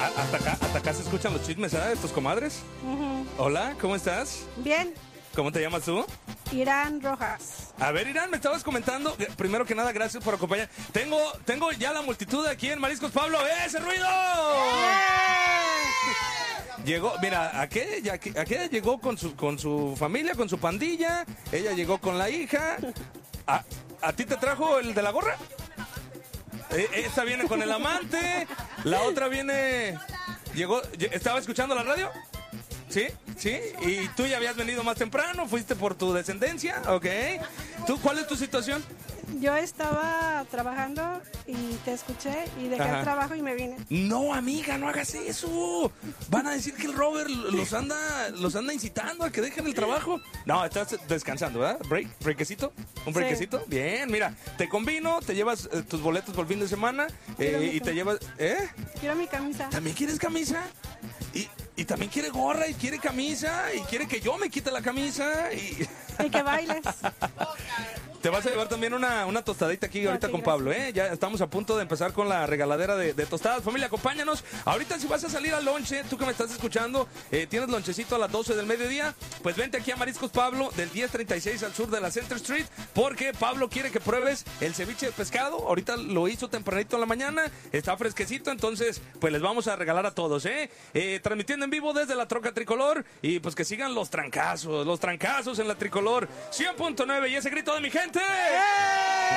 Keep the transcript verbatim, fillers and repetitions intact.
hasta acá, hasta acá se escuchan los chismes, ¿eh? De tus comadres. Uh-huh. Hola, ¿cómo estás? Bien. ¿Cómo te llamas tú? Irán Rojas. A ver, Irán, me estabas comentando. Primero que nada, gracias por acompañar. Tengo, tengo ya la multitud aquí en Mariscos Pablo. ¡Eh, ese ruido! Llegó, mira, aquella, aquella llegó con su, con su familia, con su pandilla. Ella llegó con la hija. ¿A, a ti te trajo el de la gorra? Eh, esta viene con el amante. La otra viene... Llegó, ¿estaba escuchando la radio? ¿Sí? ¿Sí? ¿Y tú ya habías venido más temprano? ¿Fuiste por tu descendencia? Ok. ¿Tú, cuál es tu situación? Yo estaba trabajando y te escuché y dejé Ajá. el trabajo y me vine. No, amiga, no hagas eso. Van a decir que el Robert los anda, los anda incitando a que dejen el trabajo. No, estás descansando, ¿verdad? ¿Break? ¿Breakecito? ¿Un Sí. breakecito? Bien, mira, te combino, te llevas eh, tus boletos por el fin de semana eh, y te llevas... ¿Eh? Quiero mi camisa. ¿También quieres camisa? Y, y también quiere gorra y quiere camisa y quiere que yo me quite la camisa y... Y que bailes. Te vas a llevar también una, una tostadita aquí ahorita Ok, con gracias. Pablo, ¿eh? Ya estamos a punto de empezar con la regaladera de, de tostadas. Familia, acompáñanos. Ahorita si vas a salir al lonche, tú que me estás escuchando, eh, tienes lonchecito a las doce del mediodía, pues vente aquí a Mariscos Pablo, del diez treinta y seis al sur de la Center Street, porque Pablo quiere que pruebes el ceviche de pescado. Ahorita lo hizo tempranito en la mañana, está fresquecito, entonces pues les vamos a regalar a todos, ¿eh? eh transmitiendo en vivo desde la troca tricolor y pues que sigan los trancazos, los trancazos en la tricolor. cien punto nueve y ese grito de mi gente. ¡Eh!